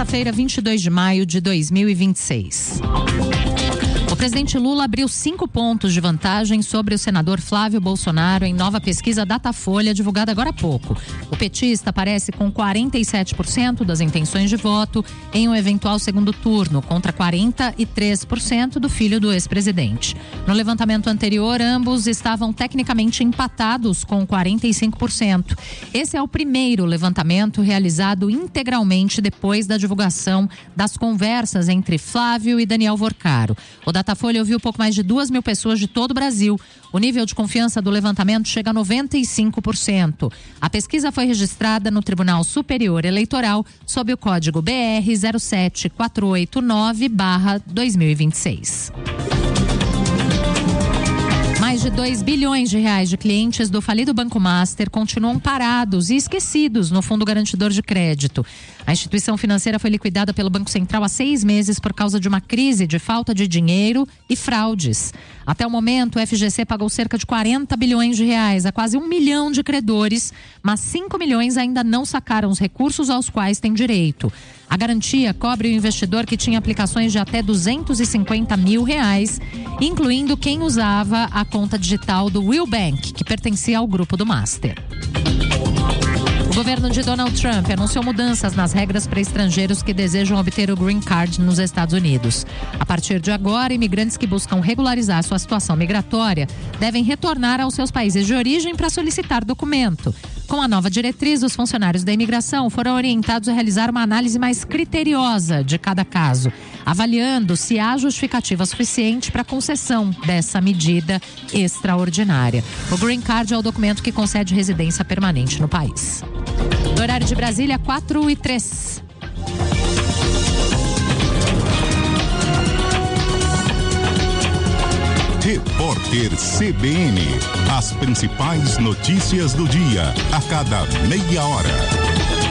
quinta-feira, 22 de maio de 2026. O presidente Lula abriu 5 pontos de vantagem sobre o senador Flávio Bolsonaro em nova pesquisa Datafolha divulgada agora há pouco. O petista aparece com 47% das intenções de voto em um eventual segundo turno, contra 43% do filho do ex-presidente. No levantamento anterior, ambos estavam tecnicamente empatados com 45%. Esse é o primeiro levantamento realizado integralmente depois da divulgação das conversas entre Flávio e Daniel Vorcaro. O Datafolha ouviu pouco mais de 2.000 pessoas de todo o Brasil. O nível de confiança do levantamento chega a 95%. A pesquisa foi registrada no Tribunal Superior Eleitoral sob o código BR 07489/2026. Mais de 2 bilhões de reais de clientes do falido Banco Master continuam parados e esquecidos no Fundo Garantidor de Crédito. A instituição financeira foi liquidada pelo Banco Central há 6 meses por causa de uma crise de falta de dinheiro e fraudes. Até o momento, o FGC pagou cerca de 40 bilhões de reais a quase 1 milhão de credores, mas 5 milhões ainda não sacaram os recursos aos quais têm direito. A garantia cobre o investidor que tinha aplicações de até R$250 mil, incluindo quem usava a conta digital do Will Bank, que pertencia ao grupo do Master. O governo de Donald Trump anunciou mudanças nas regras para estrangeiros que desejam obter o Green Card nos Estados Unidos. A partir de agora, imigrantes que buscam regularizar sua situação migratória devem retornar aos seus países de origem para solicitar documento. Com a nova diretriz, os funcionários da imigração foram orientados a realizar uma análise mais criteriosa de cada caso, avaliando se há justificativa suficiente para a concessão dessa medida extraordinária. O Green Card é o documento que concede residência permanente no país. No horário de Brasília, 4h03. Repórter CBN. As principais notícias do dia, a cada meia hora.